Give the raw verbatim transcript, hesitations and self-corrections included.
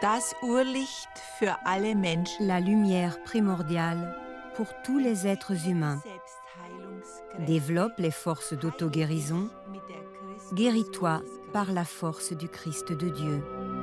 Das Urlicht für alle Menschen. La lumière primordiale pour tous les êtres humains. Développe les forces d'auto-guérison. Guéris-toi par la force du Christ de Dieu.